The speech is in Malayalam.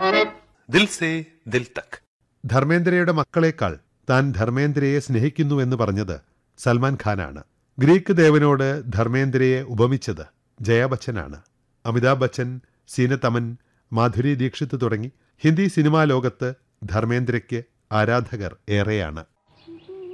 ദിൽ സേ ദിൽ തക്. ധർമ്മേന്ദ്രയുടെ മക്കളെക്കാൾ താൻ ധർമ്മേന്ദ്രയെ സ്നേഹിക്കുന്നുവെന്ന് പറഞ്ഞത് സൽമാൻ ഖാനാണ്. ഗ്രീക്ക് ദേവനോട് ധർമ്മേന്ദ്രയെ ഉപമിച്ചത് ജയ ബച്ചനാണ്. അമിതാഭ് ബച്ചൻ, സീനത്ത് അമൻ, മാധുരി ദീക്ഷിത് തുടങ്ങി ഹിന്ദി സിനിമാ ലോകത്ത് ധർമ്മേന്ദ്രയ്ക്ക് ആരാധകർ ഏറെയാണ്.